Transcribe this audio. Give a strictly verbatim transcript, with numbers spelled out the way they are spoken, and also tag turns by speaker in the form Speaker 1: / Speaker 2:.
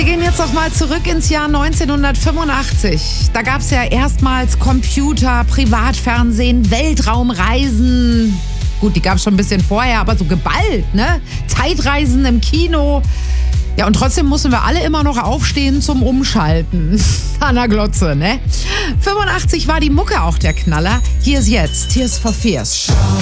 Speaker 1: wir gehen jetzt noch mal zurück ins Jahr neunzehnhundertfünfundachtzig. Da gab es ja erstmals Computer, Privatfernsehen, Weltraumreisen. Gut, die gab es schon ein bisschen vorher, aber so geballt, ne? Zeitreisen im Kino. Ja, und trotzdem mussten wir alle immer noch aufstehen zum Umschalten. An der Glotze, ne? fünfundachtzig war die Mucke auch der Knaller. Hier ist jetzt Tears for Fears.